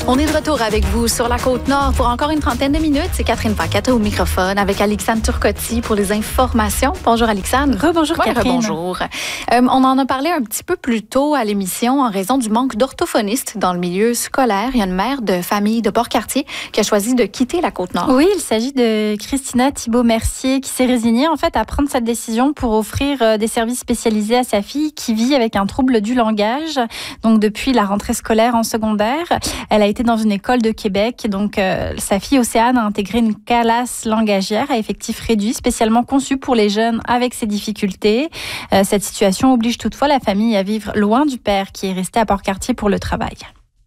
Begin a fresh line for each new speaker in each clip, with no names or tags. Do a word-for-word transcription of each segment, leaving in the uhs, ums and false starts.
On est de retour avec vous sur la Côte-Nord pour encore une trentaine de minutes. C'est Catherine Paquette au microphone avec Alexandre Turcotte pour les informations. Bonjour Alexandre.
Rebonjour
ouais,
Catherine.
Rebonjour. Euh, on en a parlé un petit peu plus tôt à l'émission en raison du manque d'orthophonistes dans le milieu scolaire. Il y a une mère de famille de Port-Cartier qui a choisi de quitter la Côte-Nord.
Oui, il s'agit de Christina Thibault-Mercier qui s'est résignée en fait à prendre cette décision pour offrir des services spécialisés à sa fille qui vit avec un trouble du langage. Donc depuis la rentrée scolaire en secondaire, elle a été dans une école de Québec. Donc, euh, sa fille Océane a intégré une classe langagière à effectif réduit, spécialement conçue pour les jeunes avec ces difficultés. Euh, cette situation oblige toutefois la famille à vivre loin du père qui est resté à Port-Cartier pour le travail.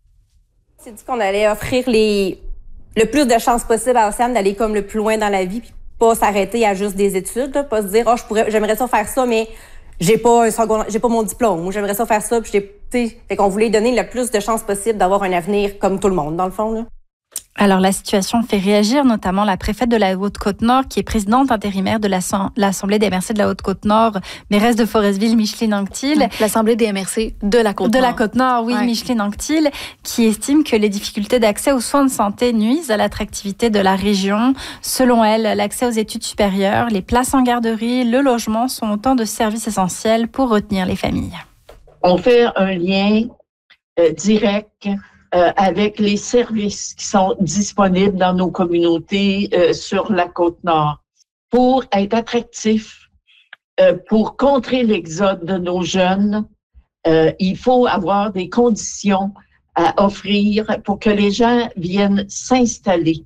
On s'est dit qu'on allait offrir les, le plus de chances possible à Océane d'aller comme le plus loin dans la vie, puis pas s'arrêter à juste des études, là, pas se dire, oh, je pourrais, j'aimerais ça faire ça, mais j'ai pas un second, j'ai pas mon diplôme, ou j'aimerais ça faire ça, puis j'ai, tu sais, fait qu'on voulait donner le plus de chances possible d'avoir un avenir comme tout le monde, dans le fond, là.
Alors, la situation fait réagir notamment la préfète de la Haute-Côte-Nord, qui est présidente intérimaire de l'Assemblée des M R C de la Haute-Côte-Nord, mairesse de Forestville, Micheline Anctil.
L'Assemblée des M R C de la Côte-Nord.
De la Côte-Nord, oui, ouais. Micheline Anctil, qui estime que les difficultés d'accès aux soins de santé nuisent à l'attractivité de la région. Selon elle, l'accès aux études supérieures, les places en garderie, le logement sont autant de services essentiels pour retenir les familles.
On fait un lien euh, direct Euh, avec les services qui sont disponibles dans nos communautés euh, sur la Côte-Nord. Pour être attractif, euh, pour contrer l'exode de nos jeunes, euh, il faut avoir des conditions à offrir pour que les gens viennent s'installer.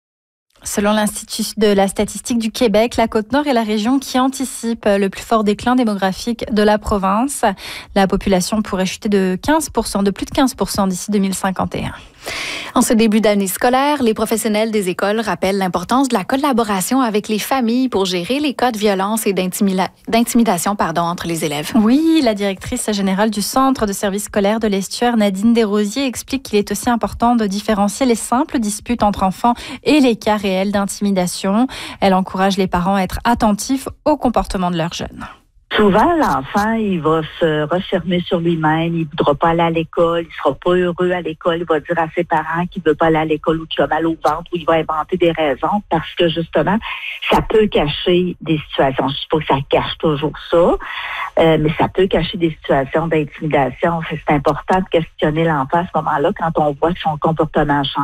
Selon l'Institut de la statistique du Québec, la Côte-Nord est la région qui anticipe le plus fort déclin démographique de la province. La population pourrait chuter de quinze pour cent, de plus de quinze pour cent d'ici deux mille cinquante et un.
En ce début d'année scolaire, les professionnels des écoles rappellent l'importance de la collaboration avec les familles pour gérer les cas de violence et d'intimida- d'intimidation pardon, entre les élèves.
Oui, la directrice générale du Centre de services scolaires de l'Estuaire, Nadine Desrosiers, explique qu'il est aussi important de différencier les simples disputes entre enfants et les cas réels d'intimidation. Elle encourage les parents à être attentifs au comportement de leurs jeunes.
Souvent, l'enfant, il va se refermer sur lui-même, il ne voudra pas aller à l'école, il ne sera pas heureux à l'école, il va dire à ses parents qu'il ne veut pas aller à l'école ou qu'il a mal au ventre ou il va inventer des raisons parce que justement, ça peut cacher des situations. Je ne dis pas que ça cache toujours ça, euh, mais ça peut cacher des situations d'intimidation. C'est important de questionner l'enfant à ce moment-là quand on voit que son comportement change.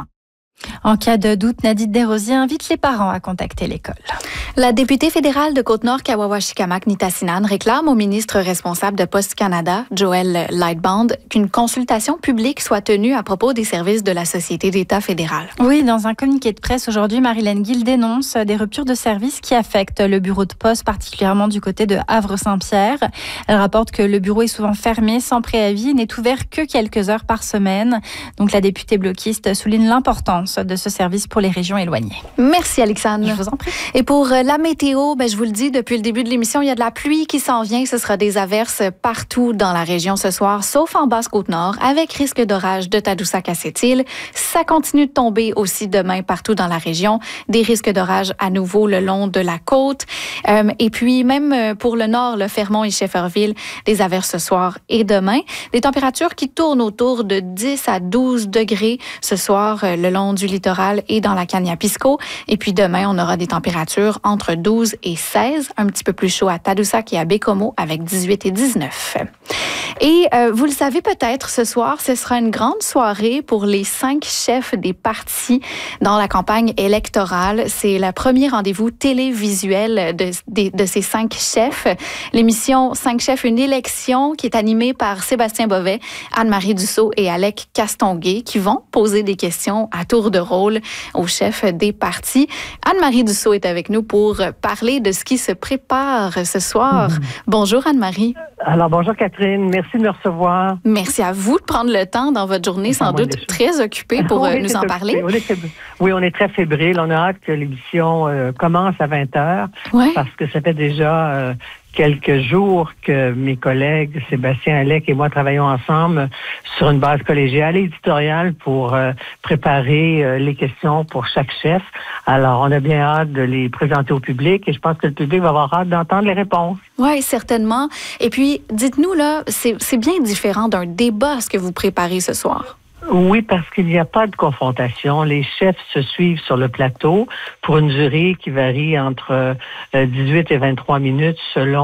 En cas de doute, Nadine Desrosiers invite les parents à contacter l'école.
La députée fédérale de Côte-Nord-Kawawachicamak, Nita Sinan, réclame au ministre responsable de Post Canada, Joel Lightband, qu'une consultation publique soit tenue à propos des services de la Société d'État fédérale.
Oui, dans un communiqué de presse aujourd'hui, Marilyn Gill dénonce des ruptures de services qui affectent le bureau de poste, particulièrement du côté de Havre-Saint-Pierre. Elle rapporte que le bureau est souvent fermé sans préavis et n'est ouvert que quelques heures par semaine. Donc la députée bloquiste souligne l'importance de ce service pour les régions éloignées.
Merci Alexandre.
Je vous en prie.
Et pour la météo, ben, je vous le dis, depuis le début de l'émission, il y a de la pluie qui s'en vient. Ce sera des averses partout dans la région ce soir, sauf en Basse-Côte-Nord, avec risque d'orage de Tadoussac à Sept-Îles. Ça continue de tomber aussi demain partout dans la région. Des risques d'orage à nouveau le long de la côte. Euh, et puis, même pour le nord, le Fermont et Shefferville, des averses ce soir et demain. Des températures qui tournent autour de dix à douze degrés ce soir le long du littoral et dans la Kaniapisco. Et puis demain, on aura des températures entre douze et seize, un petit peu plus chaud à Tadoussac et à Bécomo avec dix-huit et dix-neuf. Et euh, vous le savez peut-être, ce soir, ce sera une grande soirée pour les cinq chefs des partis dans la campagne électorale. C'est le premier rendez-vous télévisuel de, de, de ces cinq chefs. L'émission Cinq chefs, une élection qui est animée par Sébastien Bovet, Anne-Marie Dussault et Alec Castonguay qui vont poser des questions à tour de rôle aux chefs des partis. Anne-Marie Dussault est avec nous pour parler de ce qui se prépare ce soir. Mmh. Bonjour Anne-Marie.
Alors bonjour Catherine, merci de me recevoir.
Merci à vous de prendre le temps dans votre journée, sans doute très occupée pour
oui,
nous en parler.
On est oui, on est très fébrile. On a hâte que l'émission euh, commence à vingt heures
ouais.
parce que ça fait déjà euh, quelques jours que mes collègues Sébastien Alec et moi travaillons ensemble sur une base collégiale et éditoriale pour euh, préparer euh, les questions pour chaque chef. Alors, on a bien hâte de les présenter au public et je pense que le public va avoir hâte d'entendre les réponses.
Oui, certainement. Et puis, dites-nous, là, c'est, c'est bien différent d'un débat ce que vous préparez ce soir.
Oui, parce qu'il n'y a pas de confrontation. Les chefs se suivent sur le plateau pour une durée qui varie entre dix-huit et vingt-trois minutes selon